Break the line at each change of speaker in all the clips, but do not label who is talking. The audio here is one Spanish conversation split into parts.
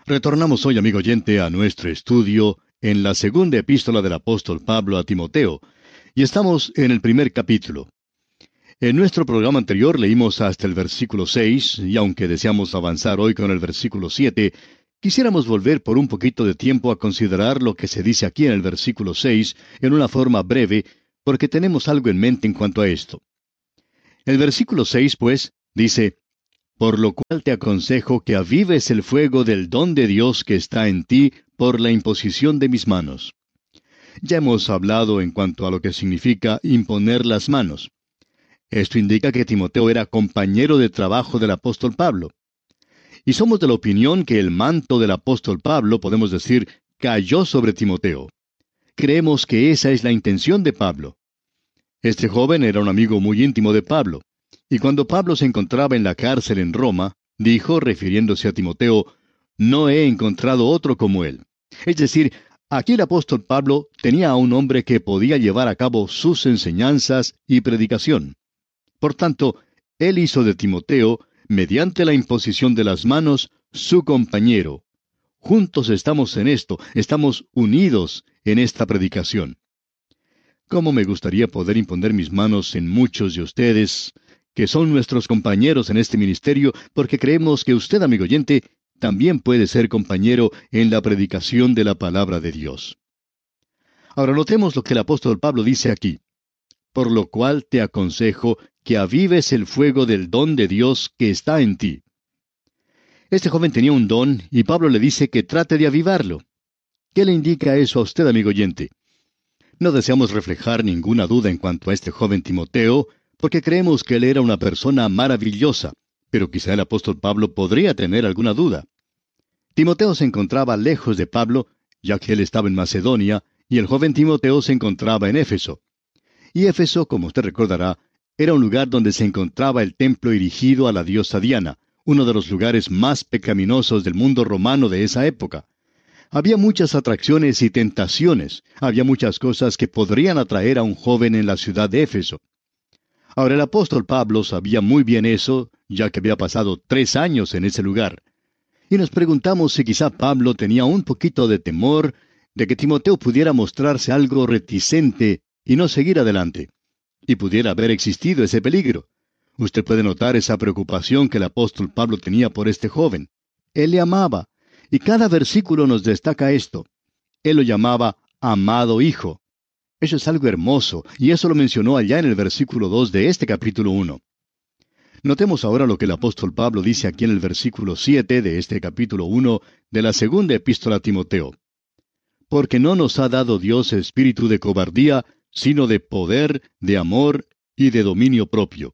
Retornamos hoy, amigo oyente, a nuestro estudio en la segunda epístola del apóstol Pablo a Timoteo, y estamos en el primer capítulo. En nuestro programa anterior leímos hasta el versículo 6, y aunque deseamos avanzar hoy con el versículo 7, quisiéramos volver por un poquito de tiempo a considerar lo que se dice aquí en el versículo 6 en una forma breve, porque tenemos algo en mente en cuanto a esto. El versículo 6, pues, dice: Por lo cual te aconsejo que avives el fuego del don de Dios que está en ti por la imposición de mis manos. Ya hemos hablado en cuanto a lo que significa imponer las manos. Esto indica que Timoteo era compañero de trabajo del apóstol Pablo. Y somos de la opinión que el manto del apóstol Pablo, podemos decir, cayó sobre Timoteo. Creemos que esa es la intención de Pablo. Este joven era un amigo muy íntimo de Pablo. Y cuando Pablo se encontraba en la cárcel en Roma, dijo, refiriéndose a Timoteo: No he encontrado otro como él. Es decir, aquí el apóstol Pablo tenía a un hombre que podía llevar a cabo sus enseñanzas y predicación. Por tanto, él hizo de Timoteo, mediante la imposición de las manos, su compañero. Juntos estamos en esto, estamos unidos en esta predicación. Cómo me gustaría poder imponer mis manos en muchos de ustedes, que son nuestros compañeros en este ministerio, porque creemos que usted, amigo oyente, también puede ser compañero en la predicación de la palabra de Dios. Ahora notemos lo que el apóstol Pablo dice aquí. Por lo cual te aconsejo que avives el fuego del don de Dios que está en ti. Este joven tenía un don y Pablo le dice que trate de avivarlo. ¿Qué le indica eso a usted, amigo oyente? No deseamos reflejar ninguna duda en cuanto a este joven Timoteo, porque creemos que él era una persona maravillosa, pero quizá el apóstol Pablo podría tener alguna duda. Timoteo se encontraba lejos de Pablo, ya que él estaba en Macedonia, y el joven Timoteo se encontraba en Éfeso. Y Éfeso, como usted recordará, era un lugar donde se encontraba el templo erigido a la diosa Diana, uno de los lugares más pecaminosos del mundo romano de esa época. Había muchas atracciones y tentaciones, había muchas cosas que podrían atraer a un joven en la ciudad de Éfeso. Ahora el apóstol Pablo sabía muy bien eso, ya que había pasado 3 años en ese lugar. Y nos preguntamos si quizá Pablo tenía un poquito de temor de que Timoteo pudiera mostrarse algo reticente y no seguir adelante. Y pudiera haber existido ese peligro. Usted puede notar esa preocupación que el apóstol Pablo tenía por este joven. Él le amaba. Y cada versículo nos destaca esto. Él lo llamaba amado hijo. Eso es algo hermoso, y eso lo mencionó allá en el versículo 2 de este capítulo 1. Notemos ahora lo que el apóstol Pablo dice aquí en el versículo 7 de este capítulo 1 de la segunda epístola a Timoteo. Porque no nos ha dado Dios espíritu de cobardía, sino de poder, de amor y de dominio propio.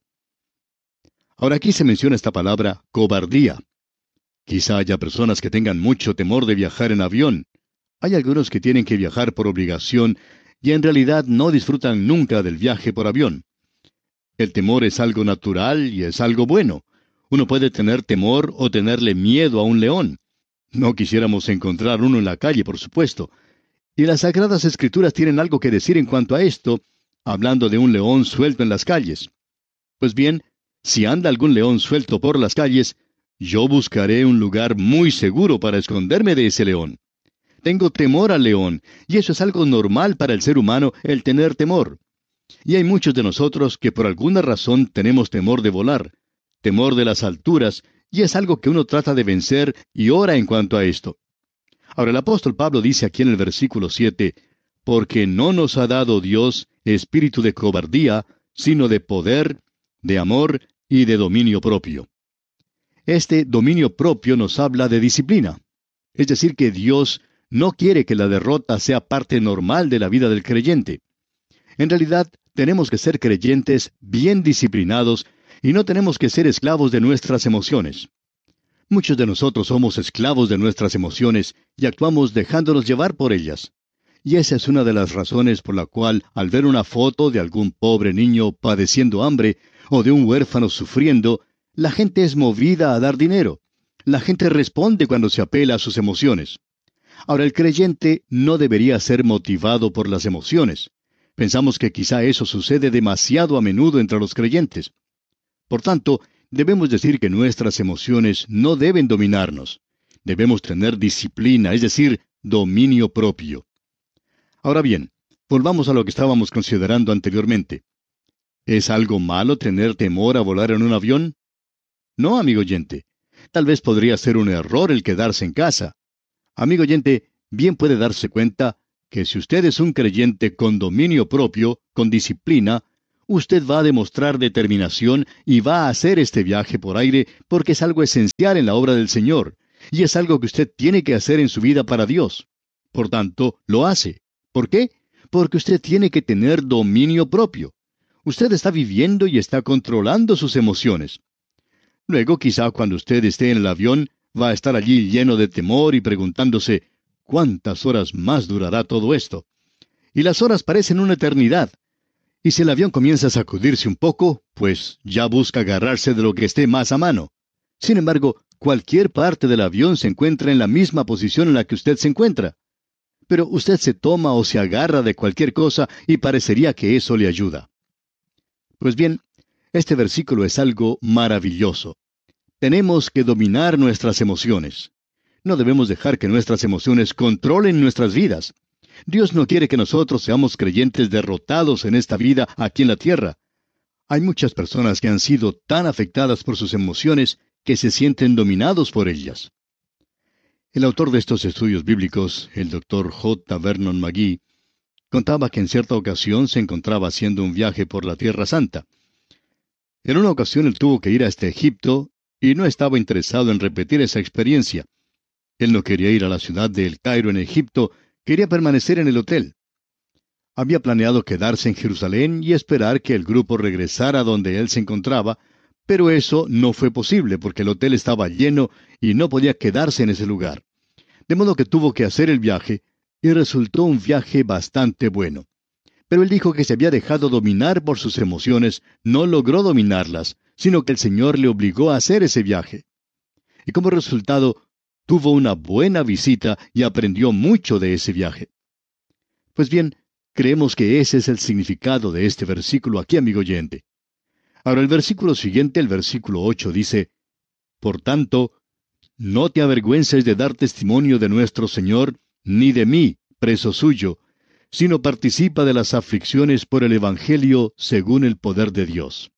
Ahora aquí se menciona esta palabra, cobardía. Quizá haya personas que tengan mucho temor de viajar en avión. Hay algunos que tienen que viajar por obligación y en realidad no disfrutan nunca del viaje por avión. El temor es algo natural y es algo bueno. Uno puede tener temor o tenerle miedo a un león. No quisiéramos encontrar uno en la calle, por supuesto. Y las Sagradas Escrituras tienen algo que decir en cuanto a esto, hablando de un león suelto en las calles. Pues bien, si anda algún león suelto por las calles, yo buscaré un lugar muy seguro para esconderme de ese león. Tengo temor al león, y eso es algo normal para el ser humano, el tener temor. Y hay muchos de nosotros que por alguna razón tenemos temor de volar, temor de las alturas, y es algo que uno trata de vencer y ora en cuanto a esto. Ahora el apóstol Pablo dice aquí en el versículo 7, porque no nos ha dado Dios espíritu de cobardía, sino de poder, de amor y de dominio propio. Este dominio propio nos habla de disciplina. Es decir, que Dios no quiere que la derrota sea parte normal de la vida del creyente. En realidad, tenemos que ser creyentes bien disciplinados y no tenemos que ser esclavos de nuestras emociones. Muchos de nosotros somos esclavos de nuestras emociones y actuamos dejándonos llevar por ellas. Y esa es una de las razones por la cual, al ver una foto de algún pobre niño padeciendo hambre o de un huérfano sufriendo, la gente es movida a dar dinero. La gente responde cuando se apela a sus emociones. Ahora, el creyente no debería ser motivado por las emociones. Pensamos que quizá eso sucede demasiado a menudo entre los creyentes. Por tanto, debemos decir que nuestras emociones no deben dominarnos. Debemos tener disciplina, es decir, dominio propio. Ahora bien, volvamos a lo que estábamos considerando anteriormente. ¿Es algo malo tener temor a volar en un avión? No, amigo oyente. Tal vez podría ser un error el quedarse en casa. Amigo oyente, bien puede darse cuenta que si usted es un creyente con dominio propio, con disciplina, usted va a demostrar determinación y va a hacer este viaje por aire porque es algo esencial en la obra del Señor, y es algo que usted tiene que hacer en su vida para Dios. Por tanto, lo hace. ¿Por qué? Porque usted tiene que tener dominio propio. Usted está viviendo y está controlando sus emociones. Luego, quizá cuando usted esté en el avión, va a estar allí lleno de temor y preguntándose, ¿cuántas horas más durará todo esto? Y las horas parecen una eternidad. Y si el avión comienza a sacudirse un poco, pues ya busca agarrarse de lo que esté más a mano. Sin embargo, cualquier parte del avión se encuentra en la misma posición en la que usted se encuentra. Pero usted se toma o se agarra de cualquier cosa y parecería que eso le ayuda. Pues bien, este versículo es algo maravilloso. Tenemos que dominar nuestras emociones. No debemos dejar que nuestras emociones controlen nuestras vidas. Dios no quiere que nosotros seamos creyentes derrotados en esta vida aquí en la tierra. Hay muchas personas que han sido tan afectadas por sus emociones que se sienten dominados por ellas. El autor de estos estudios bíblicos, el Dr. J. Vernon McGee, contaba que en cierta ocasión se encontraba haciendo un viaje por la Tierra Santa. En una ocasión él tuvo que ir hasta Egipto y no estaba interesado en repetir esa experiencia. Él no quería ir a la ciudad de El Cairo en Egipto, quería permanecer en el hotel. Había planeado quedarse en Jerusalén y esperar que el grupo regresara donde él se encontraba, pero eso no fue posible porque el hotel estaba lleno y no podía quedarse en ese lugar. De modo que tuvo que hacer el viaje, y resultó un viaje bastante bueno. Pero él dijo que se había dejado dominar por sus emociones, no logró dominarlas, sino que el Señor le obligó a hacer ese viaje. Y como resultado, tuvo una buena visita y aprendió mucho de ese viaje. Pues bien, creemos que ese es el significado de este versículo aquí, amigo oyente. Ahora el versículo siguiente, el versículo 8, dice, Por tanto, no te avergüences de dar testimonio de nuestro Señor, ni de mí, preso suyo, sino participa de las aflicciones por el Evangelio según el poder de Dios.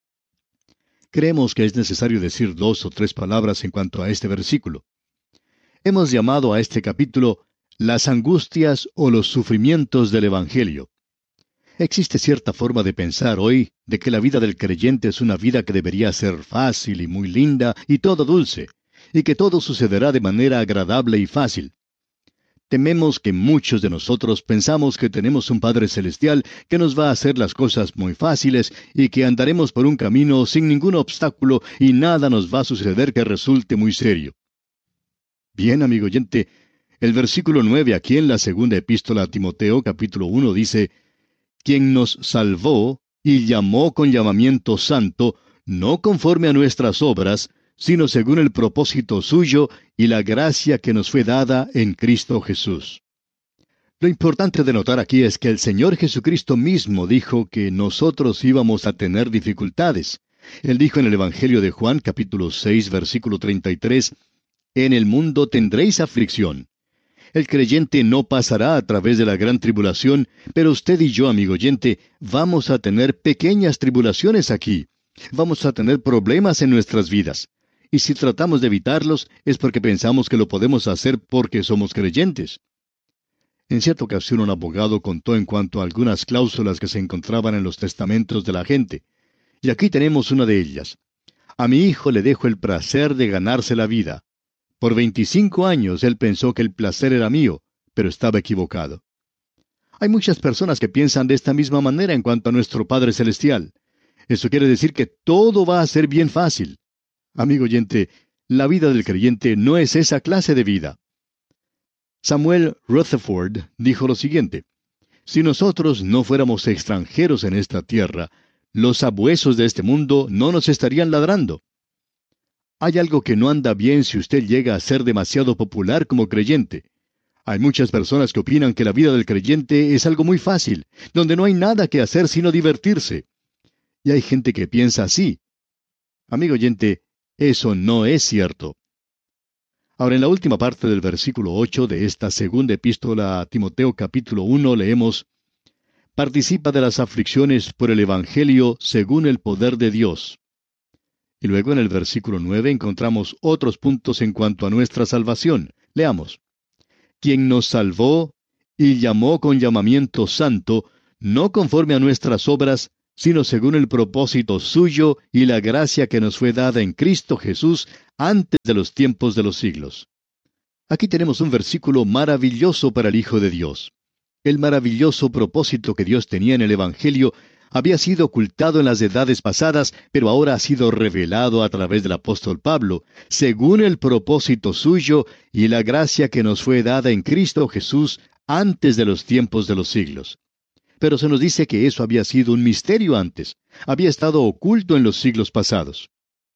Creemos que es necesario decir 2 o 3 palabras en cuanto a este versículo. Hemos llamado a este capítulo las angustias o los sufrimientos del Evangelio. Existe cierta forma de pensar hoy de que la vida del creyente es una vida que debería ser fácil y muy linda y todo dulce, y que todo sucederá de manera agradable y fácil. Tememos que muchos de nosotros pensamos que tenemos un Padre Celestial que nos va a hacer las cosas muy fáciles y que andaremos por un camino sin ningún obstáculo y nada nos va a suceder que resulte muy serio. Bien, amigo oyente, el versículo 9 aquí en la segunda epístola a Timoteo, capítulo 1, dice, quien nos salvó y llamó con llamamiento santo, no conforme a nuestras obras, sino según el propósito suyo y la gracia que nos fue dada en Cristo Jesús. Lo importante de notar aquí es que el Señor Jesucristo mismo dijo que nosotros íbamos a tener dificultades. Él dijo en el Evangelio de Juan, capítulo 6, versículo 33, En el mundo tendréis aflicción. El creyente no pasará a través de la gran tribulación, pero usted y yo, amigo oyente, vamos a tener pequeñas tribulaciones aquí. Vamos a tener problemas en nuestras vidas. Y si tratamos de evitarlos, es porque pensamos que lo podemos hacer porque somos creyentes. En cierta ocasión un abogado contó en cuanto a algunas cláusulas que se encontraban en los testamentos de la gente. Y aquí tenemos una de ellas. A mi hijo le dejo el placer de ganarse la vida. Por 25 años él pensó que el placer era mío, pero estaba equivocado. Hay muchas personas que piensan de esta misma manera en cuanto a nuestro Padre Celestial. Eso quiere decir que todo va a ser bien fácil. Amigo oyente, la vida del creyente no es esa clase de vida. Samuel Rutherford dijo lo siguiente, si nosotros no fuéramos extranjeros en esta tierra, los sabuesos de este mundo no nos estarían ladrando. Hay algo que no anda bien si usted llega a ser demasiado popular como creyente. Hay muchas personas que opinan que la vida del creyente es algo muy fácil, donde no hay nada que hacer sino divertirse. Y hay gente que piensa así. Amigo oyente, eso no es cierto. Ahora, en la última parte del versículo 8 de esta segunda epístola a Timoteo capítulo 1 leemos: participa de las aflicciones por el Evangelio según el poder de Dios. Y luego en el versículo 9 encontramos otros puntos en cuanto a nuestra salvación. Leamos: quien nos salvó y llamó con llamamiento santo, no conforme a nuestras obras, sino según el propósito suyo y la gracia que nos fue dada en Cristo Jesús antes de los tiempos de los siglos. Aquí tenemos un versículo maravilloso para el Hijo de Dios. El maravilloso propósito que Dios tenía en el Evangelio había sido ocultado en las edades pasadas, pero ahora ha sido revelado a través del apóstol Pablo, según el propósito suyo y la gracia que nos fue dada en Cristo Jesús antes de los tiempos de los siglos. Pero se nos dice que eso había sido un misterio antes, había estado oculto en los siglos pasados.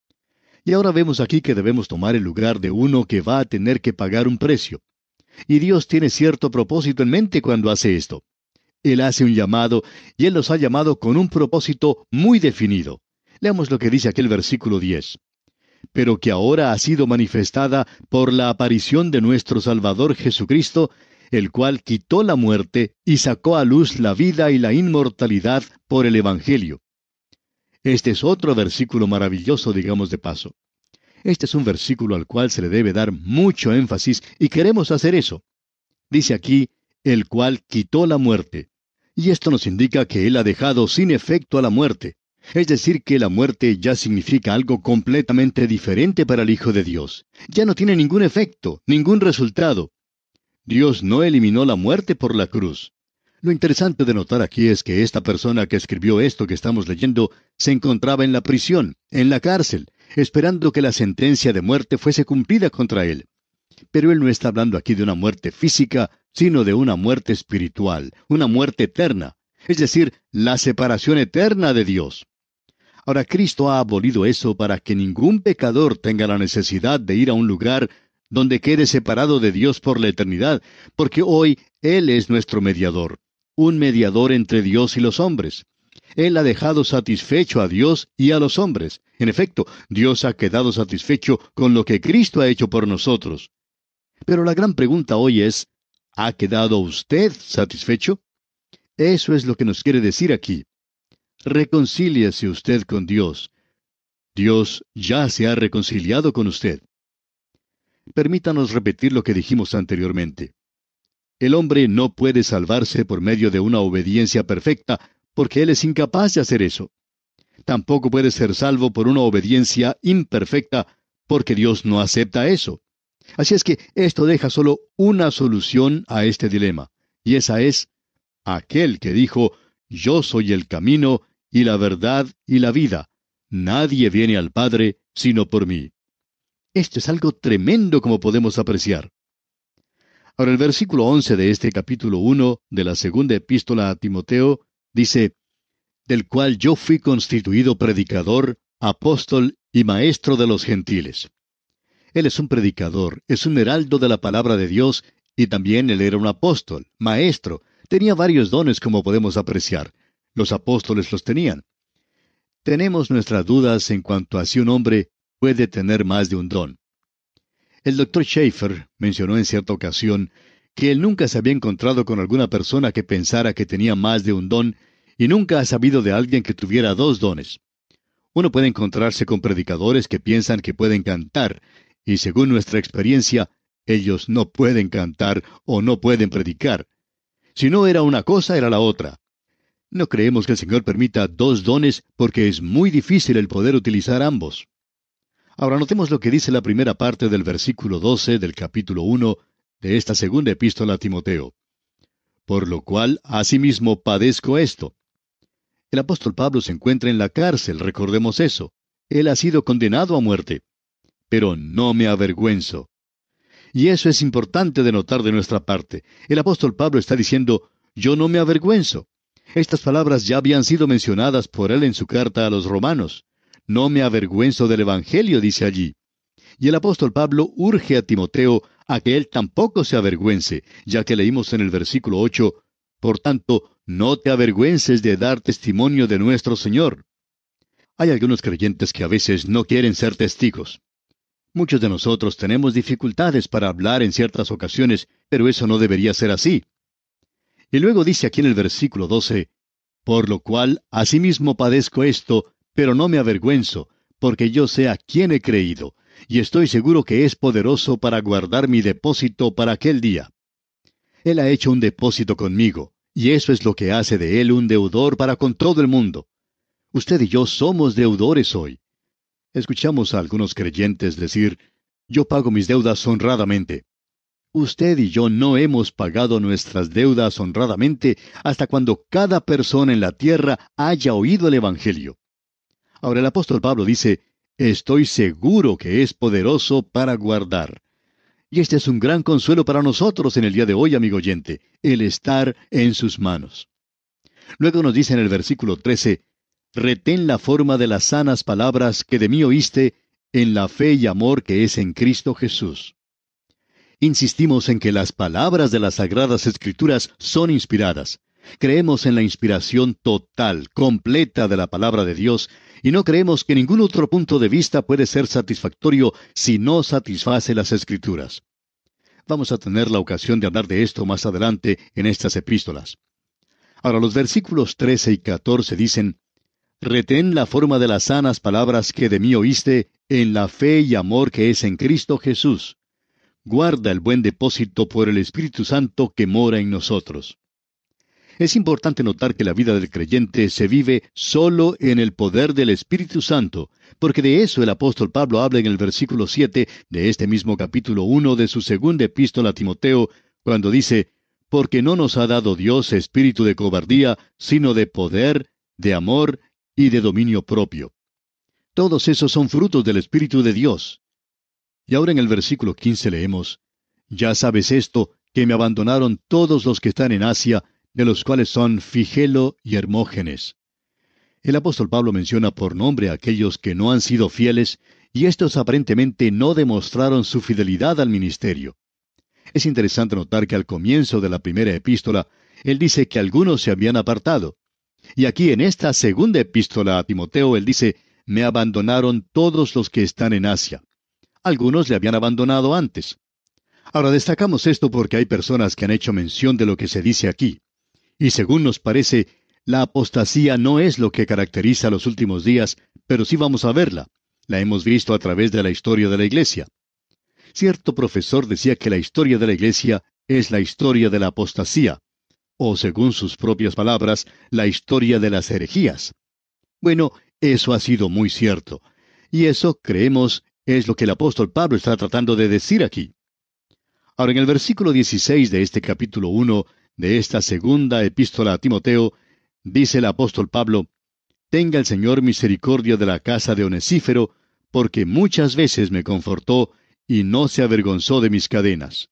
Y ahora vemos aquí que debemos tomar el lugar de uno que va a tener que pagar un precio. Y Dios tiene cierto propósito en mente cuando hace esto. Él hace un llamado, y Él los ha llamado con un propósito muy definido. Leamos lo que dice aquel versículo 10. Pero que ahora ha sido manifestada por la aparición de nuestro Salvador Jesucristo, el cual quitó la muerte y sacó a luz la vida y la inmortalidad por el Evangelio. Este es otro versículo maravilloso, digamos de paso. Este es un versículo al cual se le debe dar mucho énfasis y queremos hacer eso. Dice aquí, el cual quitó la muerte. Y esto nos indica que Él ha dejado sin efecto a la muerte. Es decir, que la muerte ya significa algo completamente diferente para el Hijo de Dios. Ya no tiene ningún efecto, ningún resultado. Dios no eliminó la muerte por la cruz. Lo interesante de notar aquí es que esta persona que escribió esto que estamos leyendo se encontraba en la prisión, en la cárcel, esperando que la sentencia de muerte fuese cumplida contra él. Pero él no está hablando aquí de una muerte física, sino de una muerte espiritual, una muerte eterna, es decir, la separación eterna de Dios. Ahora, Cristo ha abolido eso para que ningún pecador tenga la necesidad de ir a un lugar donde quede separado de Dios por la eternidad, porque hoy Él es nuestro mediador, un mediador entre Dios y los hombres. Él ha dejado satisfecho a Dios y a los hombres. En efecto, Dios ha quedado satisfecho con lo que Cristo ha hecho por nosotros. Pero la gran pregunta hoy es, ¿ha quedado usted satisfecho? Eso es lo que nos quiere decir aquí. Reconcíliese usted con Dios. Dios ya se ha reconciliado con usted. Permítanos repetir lo que dijimos anteriormente. El hombre no puede salvarse por medio de una obediencia perfecta, porque él es incapaz de hacer eso. Tampoco puede ser salvo por una obediencia imperfecta, porque Dios no acepta eso. Así es que esto deja solo una solución a este dilema, y esa es aquel que dijo, yo soy el camino y la verdad y la vida. Nadie viene al Padre sino por mí. Esto es algo tremendo como podemos apreciar. Ahora el versículo 11 de este capítulo 1 de la segunda epístola a Timoteo dice, del cual yo fui constituido predicador, apóstol y maestro de los gentiles. Él es un predicador, es un heraldo de la palabra de Dios, y también él era un apóstol, maestro. Tenía varios dones como podemos apreciar. Los apóstoles los tenían. Tenemos nuestras dudas en cuanto a si un hombre puede tener más de un don. El doctor Schaeffer mencionó en cierta ocasión que él nunca se había encontrado con alguna persona que pensara que tenía más de un don, y nunca ha sabido de alguien que tuviera dos dones. Uno puede encontrarse con predicadores que piensan que pueden cantar, y según nuestra experiencia, ellos no pueden cantar o no pueden predicar. Si no era una cosa, era la otra. No creemos que el Señor permita dos dones porque es muy difícil el poder utilizar ambos. Ahora notemos lo que dice la primera parte del versículo 12 del capítulo 1 de esta segunda epístola a Timoteo. Por lo cual, asimismo padezco esto. El apóstol Pablo se encuentra en la cárcel, recordemos eso. Él ha sido condenado a muerte. Pero no me avergüenzo. Y eso es importante de notar de nuestra parte. El apóstol Pablo está diciendo, yo no me avergüenzo. Estas palabras ya habían sido mencionadas por él en su carta a los romanos. No me avergüenzo del Evangelio, dice allí. Y el apóstol Pablo urge a Timoteo a que él tampoco se avergüence, ya que leímos en el versículo 8, por tanto, no te avergüences de dar testimonio de nuestro Señor. Hay algunos creyentes que a veces no quieren ser testigos. Muchos de nosotros tenemos dificultades para hablar en ciertas ocasiones, pero eso no debería ser así. Y luego dice aquí en el versículo 12, por lo cual asimismo padezco esto, pero no me avergüenzo, porque yo sé a quién he creído, y estoy seguro que es poderoso para guardar mi depósito para aquel día. Él ha hecho un depósito conmigo, y eso es lo que hace de él un deudor para con todo el mundo. Usted y yo somos deudores hoy. Escuchamos a algunos creyentes decir, yo pago mis deudas honradamente. Usted y yo no hemos pagado nuestras deudas honradamente hasta cuando cada persona en la tierra haya oído el Evangelio. Ahora el apóstol Pablo dice, estoy seguro que es poderoso para guardar. Y este es un gran consuelo para nosotros en el día de hoy, amigo oyente, el estar en sus manos. Luego nos dice en el versículo 13, retén la forma de las sanas palabras que de mí oíste en la fe y amor que es en Cristo Jesús. Insistimos en que las palabras de las Sagradas Escrituras son inspiradas. Creemos en la inspiración total, completa de la palabra de Dios, y no creemos que ningún otro punto de vista puede ser satisfactorio si no satisface las Escrituras. Vamos a tener la ocasión de hablar de esto más adelante en estas epístolas. Ahora los versículos 13 y 14 dicen, retén la forma de las sanas palabras que de mí oíste en la fe y amor que es en Cristo Jesús. Guarda el buen depósito por el Espíritu Santo que mora en nosotros. Es importante notar que la vida del creyente se vive solo en el poder del Espíritu Santo, porque de eso el apóstol Pablo habla en el versículo 7 de este mismo capítulo 1 de su segunda epístola a Timoteo, cuando dice, porque no nos ha dado Dios espíritu de cobardía, sino de poder, de amor y de dominio propio. Todos esos son frutos del Espíritu de Dios. Y ahora en el versículo 15 leemos, ya sabes esto, que me abandonaron todos los que están en Asia, de los cuales son Figelo y Hermógenes. El apóstol Pablo menciona por nombre a aquellos que no han sido fieles, y estos aparentemente no demostraron su fidelidad al ministerio. Es interesante notar que al comienzo de la primera epístola, él dice que algunos se habían apartado. Y aquí en esta segunda epístola a Timoteo, él dice, me abandonaron todos los que están en Asia. Algunos le habían abandonado antes. Ahora destacamos esto porque hay personas que han hecho mención de lo que se dice aquí. Y según nos parece, la apostasía no es lo que caracteriza los últimos días, pero sí vamos a verla. La hemos visto a través de la historia de la Iglesia. Cierto profesor decía que la historia de la Iglesia es la historia de la apostasía, o según sus propias palabras, la historia de las herejías. Bueno, eso ha sido muy cierto. Y eso, creemos, es lo que el apóstol Pablo está tratando de decir aquí. Ahora, en el versículo 16 de este capítulo 1 de esta segunda epístola a Timoteo, dice el apóstol Pablo, tenga el Señor misericordia de la casa de Onesífero, porque muchas veces me confortó y no se avergonzó de mis cadenas.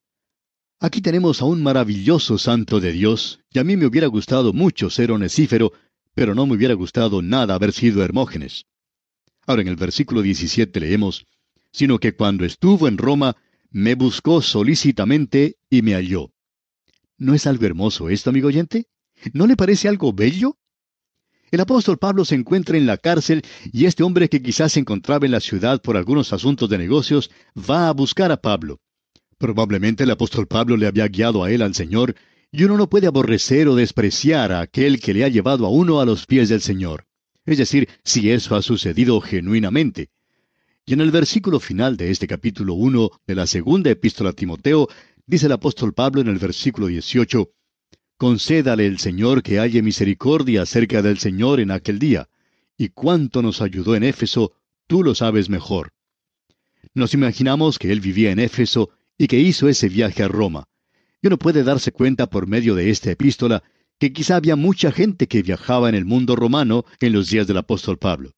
Aquí tenemos a un maravilloso santo de Dios, y a mí me hubiera gustado mucho ser Onesífero, pero no me hubiera gustado nada haber sido Hermógenes. Ahora en el versículo 17 leemos, sino que cuando estuvo en Roma, me buscó solícitamente y me halló. ¿No es algo hermoso esto, amigo oyente? ¿No le parece algo bello? El apóstol Pablo se encuentra en la cárcel y este hombre que quizás se encontraba en la ciudad por algunos asuntos de negocios va a buscar a Pablo. Probablemente el apóstol Pablo le había guiado a él al Señor, y uno no puede aborrecer o despreciar a aquel que le ha llevado a uno a los pies del Señor. Es decir, si eso ha sucedido genuinamente. Y en el versículo final de este capítulo 1 de la segunda epístola a Timoteo, dice el apóstol Pablo en el versículo 18, concédale el Señor que haya misericordia acerca del Señor en aquel día, y cuánto nos ayudó en Éfeso, tú lo sabes mejor. Nos imaginamos que él vivía en Éfeso y que hizo ese viaje a Roma. Y uno puede darse cuenta por medio de esta epístola que quizá había mucha gente que viajaba en el mundo romano en los días del apóstol Pablo.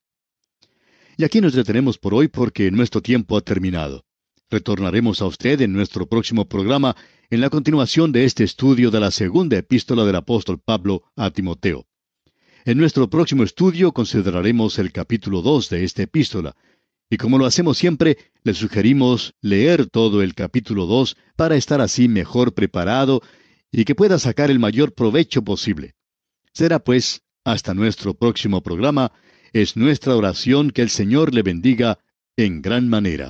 Y aquí nos detenemos por hoy porque nuestro tiempo ha terminado. Retornaremos a usted en nuestro próximo programa en la continuación de este estudio de la segunda epístola del apóstol Pablo a Timoteo. En nuestro próximo estudio consideraremos el capítulo 2 de esta epístola. Y como lo hacemos siempre, le sugerimos leer todo el capítulo 2 para estar así mejor preparado y que pueda sacar el mayor provecho posible. Será pues, hasta nuestro próximo programa, es nuestra oración que el Señor le bendiga en gran manera.